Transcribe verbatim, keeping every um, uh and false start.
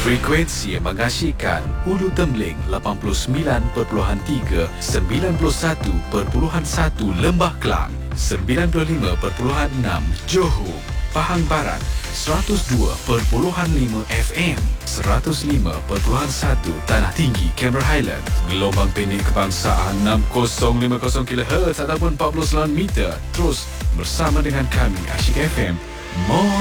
Frekuensi yang mengasyikkan Ulu Temling lapan puluh sembilan perpuluhan tiga, sembilan puluh satu perpuluhan satu Lembah Kelang, sembilan puluh lima perpuluhan enam Johor, Pahang Barat, seratus dua perpuluhan lima F M, seratus lima perpuluhan satu Tanah Tinggi, Cameron Highland, gelombang pendek kebangsaan enam kosong lima kosong kilohertz ataupun empat puluh sembilan meter. Terus bersama dengan kami Asyik F M. More